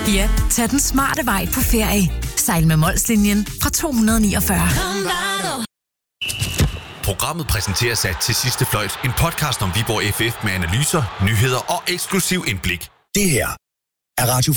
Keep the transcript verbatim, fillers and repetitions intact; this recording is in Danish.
Ja, tag den smarte vej på ferie. Sejl med Molslinjen fra to hundrede og niogfyrre. Programmet præsenteres af Til Sidste Fløjt, en podcast om Viborg F F med analyser, nyheder og eksklusiv indblik. Det her er Radio